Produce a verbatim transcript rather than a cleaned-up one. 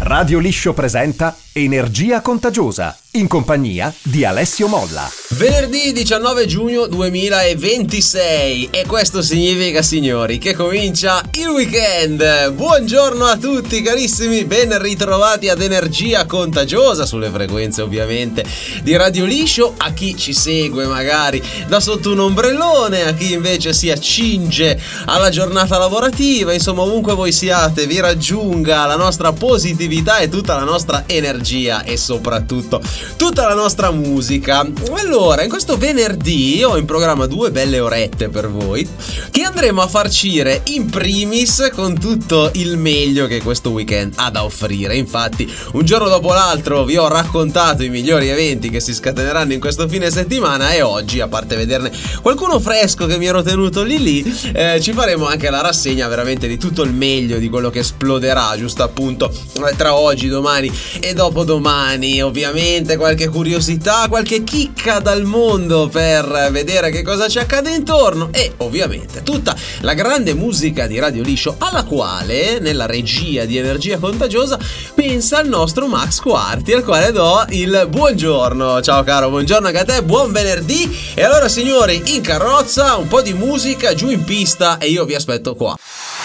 Radio Liscio presenta Energia Contagiosa, in compagnia di Alessio Molla. Venerdì diciannove giugno duemilaventisei e questo significa, signori, che comincia il weekend. Buongiorno a tutti carissimi, ben ritrovati ad Energia Contagiosa sulle frequenze ovviamente di Radio Liscio. A chi ci segue magari da sotto un ombrellone, a chi invece si accinge alla giornata lavorativa, insomma ovunque voi siate vi raggiunga la nostra positività e tutta la nostra energia e soprattutto tutta la nostra musica. Allora, in questo venerdì ho in programma due belle orette per voi che andremo a farcire in primis con tutto il meglio che questo weekend ha da offrire. Infatti, un giorno dopo l'altro vi ho raccontato i migliori eventi che si scateneranno in questo fine settimana e oggi, a parte vederne qualcuno fresco che mi ero tenuto lì lì, eh, ci faremo anche la rassegna veramente di tutto il meglio di quello che esploderà giusto appunto tra oggi, domani e dopodomani. Ovviamente qualche curiosità, qualche chicca dal mondo per vedere che cosa ci accade intorno e ovviamente tutta la grande musica di Radio Liscio, alla quale nella regia di Energia Contagiosa pensa il nostro Max Quarti, al quale do il buongiorno. Ciao caro, buongiorno anche a te, buon venerdì. E allora signori, in carrozza un po' di musica, giù in pista e io vi aspetto qua.